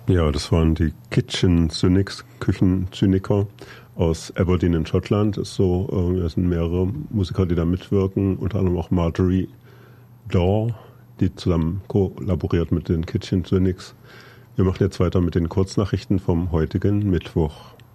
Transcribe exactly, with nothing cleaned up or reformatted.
Ja, das waren die Kitchen Cynics, Küchenzyniker aus Aberdeen in Schottland. Das ist so, äh, es sind mehrere Musiker, die da mitwirken, unter anderem auch Marjorie Daw, die zusammen kollaboriert mit den Kitchen Cynics. Wir machen jetzt weiter mit den Kurznachrichten vom heutigen Mittwoch.